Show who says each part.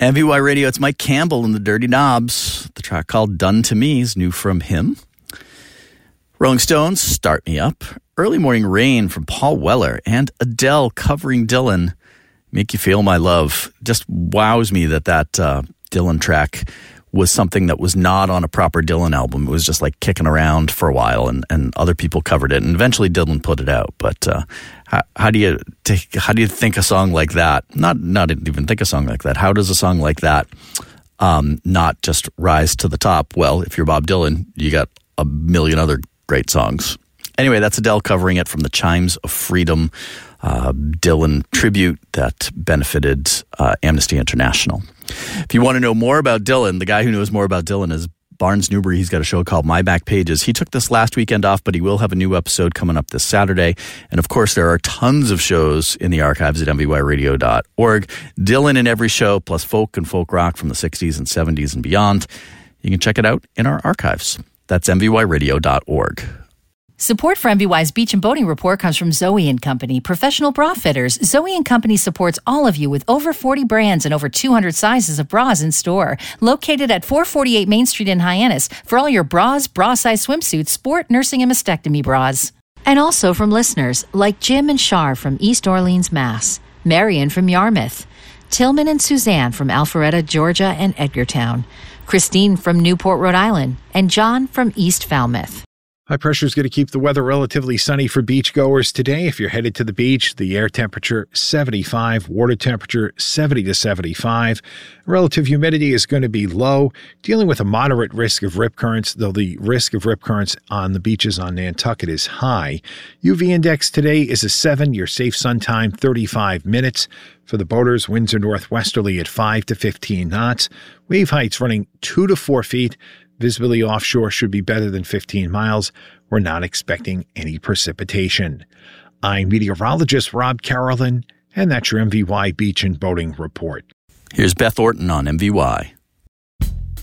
Speaker 1: MVY Radio, it's Mike Campbell and the Dirty Knobs. The track called Done to Me is new from him. Rolling Stones, Start Me Up. Early Morning Rain from Paul Weller. And Adele covering Dylan, Make You Feel My Love. Just wows me that Dylan track was something that was not on a proper Dylan album. It was just like kicking around for a while, and other people covered it, and eventually Dylan put it out. But how do you think a song like that? Not even think a song like that. How does a song like that not just rise to the top? Well, if you're Bob Dylan, you got a million other great songs. Anyway, that's Adele covering it from the Chimes of Freedom Dylan tribute that benefited Amnesty International. If you want to know more about Dylan, the guy who knows more about Dylan is Barnes Newbury. He's got a show called My Back Pages. He took this last weekend off, but he will have a new episode coming up this Saturday. And of course, there are tons of shows in the archives at mvyradio.org. Dylan in every show, plus folk and folk rock from the 60s and 70s and beyond. You can check it out in our archives. That's mvyradio.org.
Speaker 2: Support for MVY's Beach and Boating Report comes from Zoe & Company, professional bra fitters. Zoe & Company supports all of you with over 40 brands and over 200 sizes of bras in store. Located at 448 Main Street in Hyannis for all your bras, bra-size swimsuits, sport, nursing, and mastectomy bras. And also from listeners like Jim and Shar from East Orleans, Mass., Marion from Yarmouth, Tillman and Suzanne from Alpharetta, Georgia and Edgartown, Christine from Newport, Rhode Island, and John from East Falmouth.
Speaker 3: High pressure is going to keep the weather relatively sunny for beachgoers today. If you're headed to the beach, the air temperature 75, water temperature 70 to 75. Relative humidity is going to be low, dealing with a moderate risk of rip currents, though the risk of rip currents on the beaches on Nantucket is high. UV index today is a 7, your safe sun time 35 minutes. For the boaters, winds are northwesterly at 5 to 15 knots. Wave heights running 2 to 4 feet. Visibility offshore should be better than 15 miles. We're not expecting any precipitation. I'm meteorologist Rob Carolyn, and that's your MVY Beach and Boating Report.
Speaker 1: Here's Beth Orton on MVY.